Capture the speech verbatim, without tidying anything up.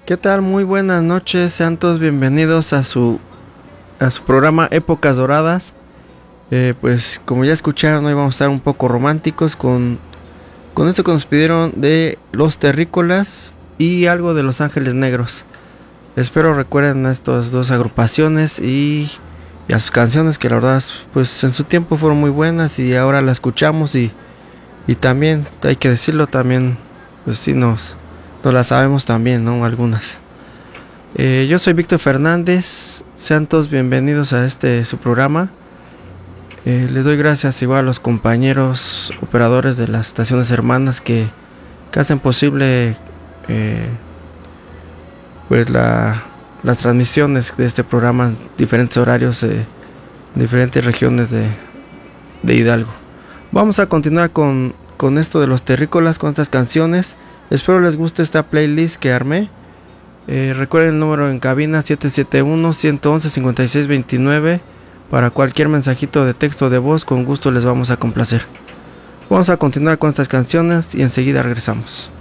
¿Qué tal? Muy buenas noches, sean todos bienvenidos a su, a su programa Épocas Doradas. Eh, pues como ya escucharon, hoy vamos a estar un poco románticos con, con esto que nos pidieron de Los Terrícolas y algo de Los Ángeles Negros. Espero recuerden a estas dos agrupaciones y, y a sus canciones que la verdad pues en su tiempo fueron muy buenas y ahora las escuchamos y, y también hay que decirlo, también pues sí nos... No las sabemos también, ¿no? Algunas. Eh, yo soy Víctor Fernández. Sean todos bienvenidos a este su programa. Eh, le doy gracias igual a los compañeros operadores de las estaciones hermanas que, que hacen posible eh, pues la, las transmisiones de este programa en diferentes horarios, eh, en diferentes regiones de, de Hidalgo. Vamos a continuar con, con esto de Los Terrícolas, con estas canciones. Espero les guste esta playlist que armé. Eh, recuerden el número en cabina siete siete uno, uno uno uno, cinco seis dos nueve. Para cualquier mensajito de texto o de voz, con gusto les vamos a complacer. Vamos a continuar con estas canciones y enseguida regresamos.